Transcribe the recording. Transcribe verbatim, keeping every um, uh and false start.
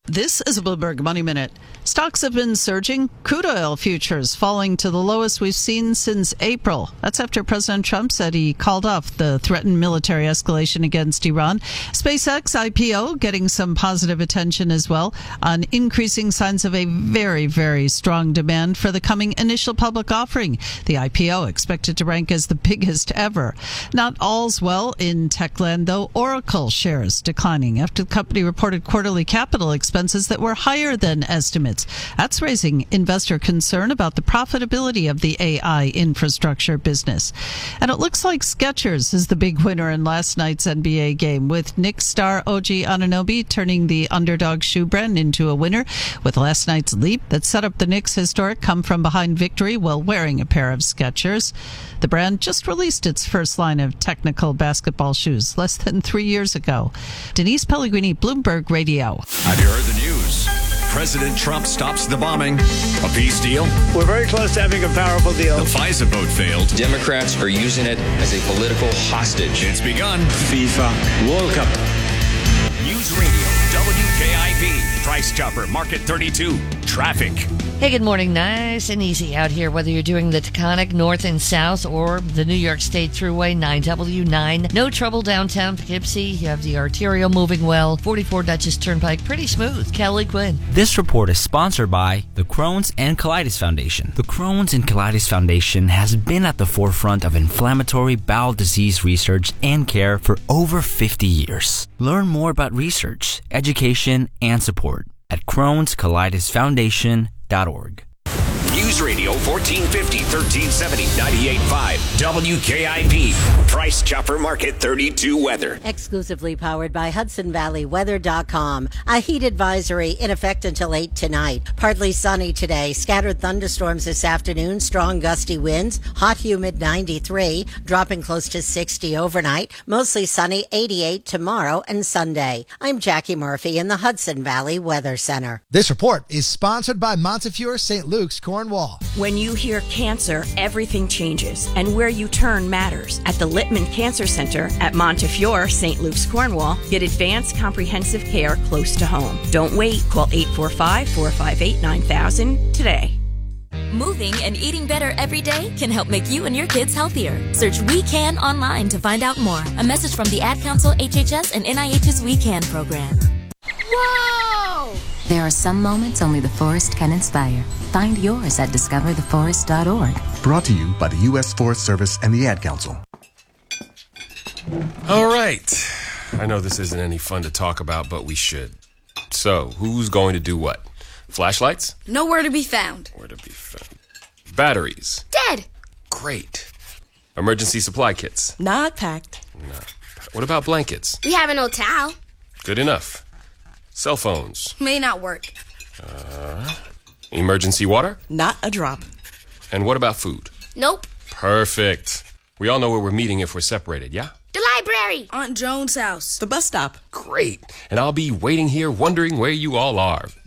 This is a Bloomberg Money Minute. Stocks have been surging. Crude oil futures falling to the lowest we've seen since April. That's after President Trump said he called off the threatened military escalation against Iran. SpaceX I P O getting some positive attention as well on increasing signs of a very, very strong demand for the coming initial public offering. The I P O expected to rank as the biggest ever. Not all's well in Techland, though. Oracle shares declining after the company reported quarterly capital expenses expenses that were higher than estimates. That's raising investor concern about the profitability of the A I infrastructure business. And it looks like Skechers is the big winner in last night's N B A game, with Knicks star O G Anunoby turning the underdog shoe brand into a winner with last night's leap that set up the Knicks' historic come-from-behind victory while wearing a pair of Skechers. The brand just released its first line of technical basketball shoes less than three years ago. Denise Pellegrini, Bloomberg Radio. Have you heard the news? President Trump stops the bombing. A peace deal? We're very close to having a powerful deal. The FISA vote failed. Democrats are using it as a political hostage. It's begun. FIFA World Cup. News Radio, W K I V. Price Chopper, Market thirty-two. Traffic. Hey, good morning. Nice and easy out here, whether you're doing the Taconic north and south or the New York State Thruway nine W nine. No trouble downtown Poughkeepsie. You have the arterial moving well. forty-four Dutchess Turnpike, pretty smooth. Kelly Quinn. This report is sponsored by the Crohn's and Colitis Foundation. The Crohn's and Colitis Foundation has been at the forefront of inflammatory bowel disease research and care for over fifty years. Learn more about research, education, and support at crohns colitis foundation dot org. News Radio fourteen fifty, thirteen seventy, ninety-eight point five. W K I V. Price Chopper, Market thirty-two weather. Exclusively powered by Hudson Valley Weather dot com. A heat advisory in effect until eight tonight. Partly sunny today. Scattered thunderstorms this afternoon. Strong gusty winds. Hot humid ninety-three. Dropping close to sixty overnight. Mostly sunny eighty-eight tomorrow and Sunday. I'm Jackie Murphy in the Hudson Valley Weather Center. This report is sponsored by Montefiore Saint Luke's Cornwall. When you hear cancer, everything changes, and where you turn matters. At the Littman Cancer Center at Montefiore, Saint Luke's, Cornwall, get advanced comprehensive care close to home. Don't wait. Call eight four five, four five eight, nine thousand today. Moving and eating better every day can help make you and your kids healthier. Search We Can online to find out more. A message from the Ad Council, H H S, and N I H's We Can program. Whoa! There are some moments only the forest can inspire. Find yours at discover the forest dot org. Brought to you by the U S Forest Service and the Ad Council. All right. I know this isn't any fun to talk about, but we should. So, who's going to do what? Flashlights? Nowhere to be found. Where to be found? Batteries? Dead. Great. Emergency supply kits? Not packed. No. What about blankets? We have an old towel. Good enough. Cell phones? May not work. Uh, emergency water? Not a drop. And what about food? Nope. Perfect. We all know where we're meeting if we're separated, yeah? The library. Aunt Joan's house. The bus stop. Great. And I'll be waiting here wondering where you all are.